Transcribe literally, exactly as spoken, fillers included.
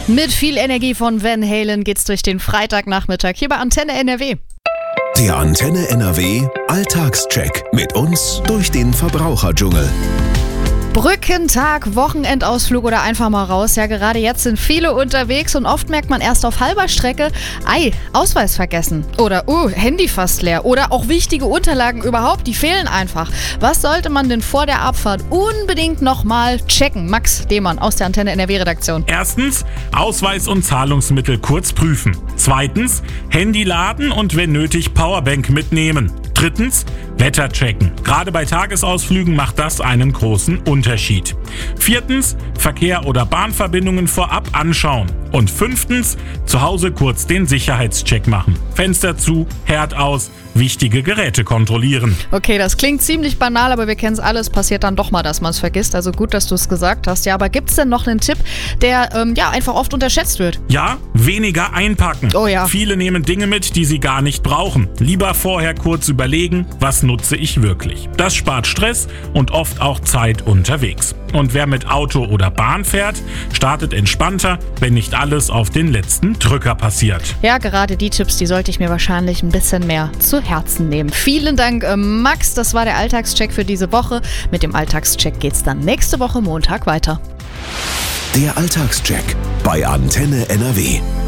Mit viel Energie von Van Halen geht's durch den Freitagnachmittag hier bei Antenne N R W. Der Antenne N R W Alltagscheck mit uns durch den Verbraucherdschungel. Brückentag, Wochenendausflug oder einfach mal raus. Ja, gerade jetzt sind viele unterwegs und oft merkt man erst auf halber Strecke, ei, Ausweis vergessen. Oder, uh, Handy fast leer. Oder auch wichtige Unterlagen überhaupt, die fehlen einfach. Was sollte man denn vor der Abfahrt unbedingt nochmal checken? Max Demann aus der Antenne N R W-Redaktion. Erstens, Ausweis und Zahlungsmittel kurz prüfen. Zweitens, Handy laden und wenn nötig Powerbank mitnehmen. Drittens, Wetter checken. Gerade bei Tagesausflügen macht das einen großen Unterschied. Viertens, Verkehr oder Bahnverbindungen vorab anschauen. Und fünftens, zu Hause kurz den Sicherheitscheck machen. Fenster zu, Herd aus, wichtige Geräte kontrollieren. Okay, das klingt ziemlich banal, aber wir kennen es alle. Es passiert dann doch mal, dass man es vergisst. Also gut, dass du es gesagt hast. Ja, aber gibt es denn noch einen Tipp, der ähm, ja einfach oft unterschätzt wird? Ja, weniger einpacken. Oh ja. Viele nehmen Dinge mit, die sie gar nicht brauchen. Lieber vorher kurz überlegen, was nutze ich wirklich. Das spart Stress und oft auch Zeit unterwegs. Und wer mit Auto oder Bahn fährt, startet entspannter, wenn nicht alles auf den letzten Drücker passiert. Ja, gerade die Tipps, die sollte ich mir wahrscheinlich ein bisschen mehr zu Herzen nehmen. Vielen Dank, äh, Max. Das war der Alltagscheck für diese Woche. Mit dem Alltagscheck geht's dann nächste Woche Montag weiter. Der Alltagscheck bei Antenne N R W.